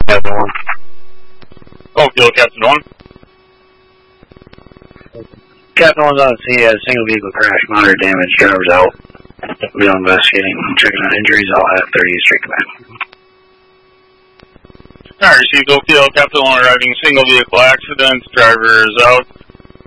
Captain 1. Oakville, Captain 1. Captain 1's on the scene, has single vehicle crash, moderate damage, driver's out. We'll be investigating, checking on injuries. I'll have 30 straight command. Alright, received Oakville, Captain 1 arriving, single vehicle accident, driver is out.